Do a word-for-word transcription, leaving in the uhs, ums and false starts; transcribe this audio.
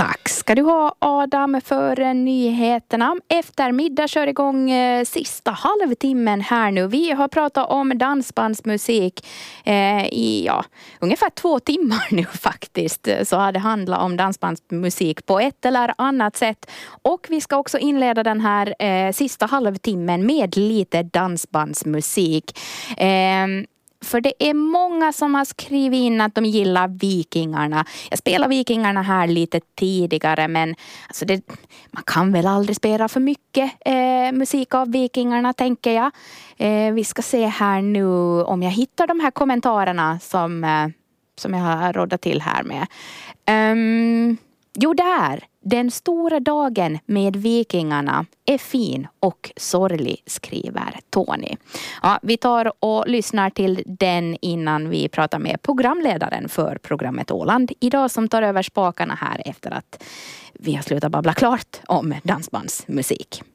Tack ska du ha, Adam, för nyheterna. Eftermiddag kör igång eh, sista halvtimmen här nu. Vi har pratat om dansbandsmusik eh, i ja, ungefär två timmar nu faktiskt. Så har det handlat om dansbandsmusik på ett eller annat sätt. Och vi ska också inleda den här eh, sista halvtimmen med lite dansbandsmusik. Eh, För det är många som har skrivit in att de gillar Vikingarna. Jag spelar Vikingarna här lite tidigare, men alltså det, man kan väl aldrig spela för mycket eh, musik av Vikingarna, tänker jag. Eh, vi ska se här nu om jag hittar de här kommentarerna som, eh, som jag har rådat till här med. Um, jo, där. Den stora dagen med Vikingarna är fin och sorglig, skriver Tony. Ja, vi tar och lyssnar till den innan vi pratar med programledaren för programmet Åland idag, som tar över spakarna här efter att vi har slutat babbla klart om dansbandsmusik.